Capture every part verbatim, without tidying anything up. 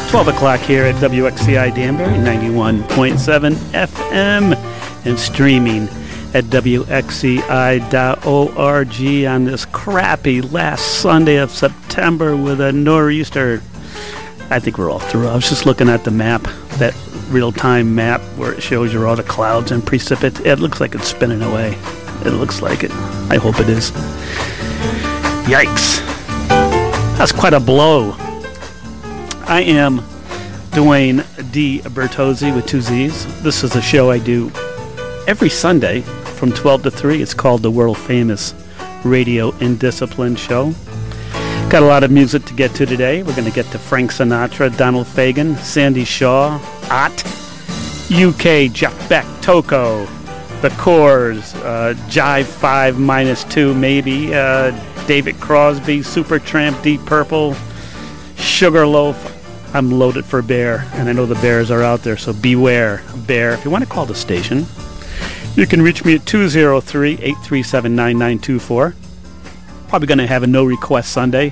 twelve o'clock here at W X C I Danbury, ninety-one point seven F M, and streaming at W X C I dot org on this crappy last Sunday of September with a nor'easter. I think we're all through. I was just looking at the map, that real-time map where it shows you all the clouds and precipitates. It looks like it's spinning away. It looks like it. I hope it is. Yikes. That's quite a blow. I am Dwayne D. Bertozzi with two Z's. This is a show I do every Sunday from twelve to three. It's called the world-famous Radio Indiscipline Show. Got a lot of music to get to today. We're going to get to Frank Sinatra, Donald Fagen, Sandy Shaw, Ott, U K, Jeff Beck, Toko, The Corrs, uh, Jive five minus two maybe, uh, David Crosby, Supertramp, Deep Purple, Sugarloaf. I'm loaded for bear, and I know the bears are out there, so beware, bear. If you want to call the station, you can reach me at two oh three, eight three seven, nine nine two four. Probably going to have a no request Sunday.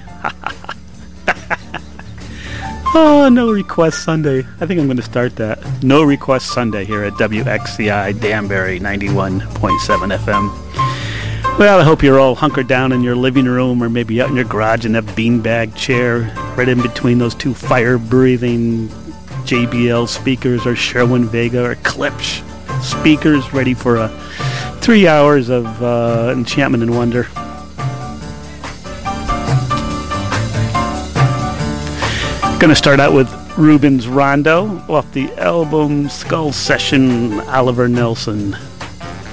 Oh, no request Sunday. I think I'm going to start that. No request Sunday here at W X C I Danbury, ninety-one point seven F M. Well, I hope you're all hunkered down in your living room or maybe out in your garage in that beanbag chair right in between those two fire-breathing J B L speakers or Sherwin Vega or Klipsch speakers ready for a three hours of uh, enchantment and wonder. Going to start out with Rubens Rondo off the album Skull Session, Oliver Nelson.